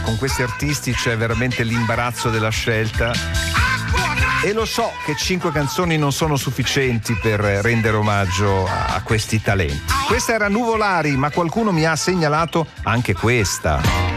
con questi artisti c'è veramente l'imbarazzo della scelta. E lo so che 5 canzoni non sono sufficienti per rendere omaggio a questi talenti. Questa era Nuvolari, ma qualcuno mi ha segnalato anche questa.